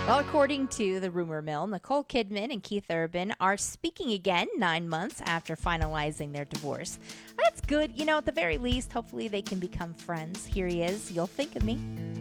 Well, according to the rumor mill, Nicole Kidman and Keith Urban are speaking again 9 months after finalizing their divorce. That's good. At the very least, hopefully they can become friends. Here he is. You'll think of me.